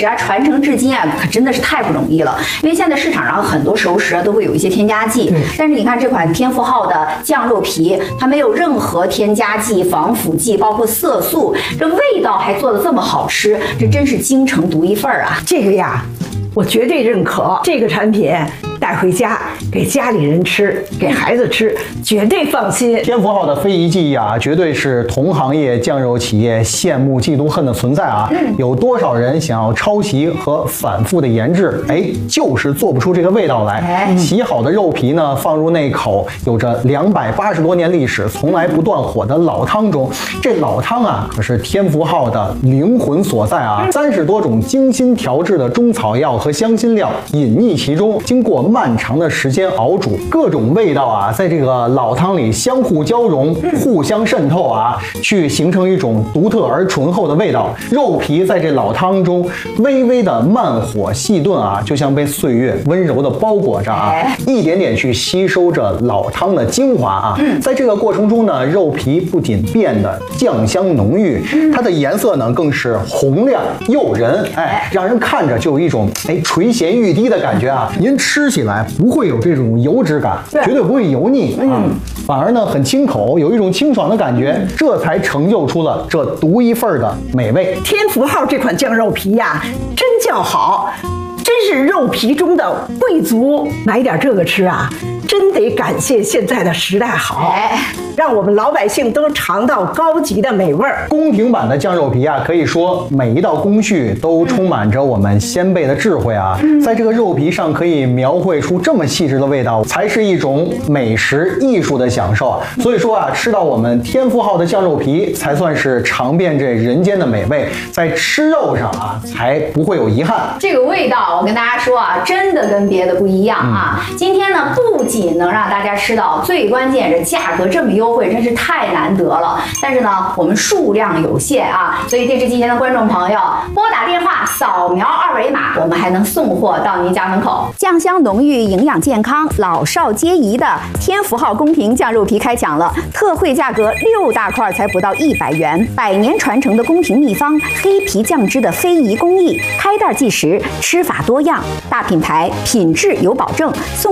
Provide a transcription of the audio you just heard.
食啊传承至今啊，可真的是太不容易了。因为现在市场上很多熟食啊都会有一些添加剂，但是你看这款天福号的酱肉皮，它没有任何添加剂、防腐剂，包括色素，这味道还做得这么好吃，这真是京城独一份啊！ 这个呀，我绝对认可。这个产品带回家给家里人吃，给孩子吃，绝对放心。 天福号的非遗技艺啊，绝对是同行业酱肉企业羡慕、嫉妒、恨的存在啊！有多少人想要抄袭和反复的研制，就是做不出这个味道来。洗好的肉皮呢，放入那口有着280多年历史、从来不断火的老汤中。这老汤啊，可是天福号的灵魂所在啊！30多种精心调制的中草药和香辛料隐匿其中，经过漫长的时间熬煮，各种味道啊，在这个老汤里相互交融、互相渗透啊，去形成一种独特而醇厚的味道。肉皮在这老汤中微微的慢火细炖啊，就像被岁月温柔的包裹着啊，一点点去吸收着老汤的精华啊。在这个过程中呢，肉皮不仅变得酱香浓郁，它的颜色呢更是红亮诱人，让人看着就有一种垂涎欲滴的感觉啊。您吃起来不会有这种油脂感，绝对不会油腻啊，反而呢很清口，有一种清爽的感觉，这才成就出了这独一份的美味。 天福号这款酱肉皮呀，真叫好，真是肉皮中的贵族。买点这个吃啊，真得感谢现在的时代好，让我们老百姓都尝到高级的美味儿。 宫廷版的酱肉皮啊，可以说每一道工序都充满着我们先辈的智慧啊，在这个肉皮上可以描绘出这么细致的味道，才是一种美食艺术的享受啊。所以说啊，吃到我们天福号的酱肉皮，才算是尝遍这人间的美味，在吃肉上啊，才不会有遗憾。 这个味道，我跟大家说啊，真的跟别的不一样啊。今天呢，不仅能让大家吃到，最关键这价格这么优惠，真是太难得了。但是呢，我们数量有限啊，所以电视机前的观众朋友，拨打电话扫描2维码，我们还能送货到您家门口。酱香浓郁，营养健康，老少皆宜的天福号宫廷酱肉皮开抢了，特惠价格6大块才不到100元，100年传承的宫廷秘方，黑皮酱汁的非遗工艺，开袋即食，吃法多样，大品牌，品质有保证。送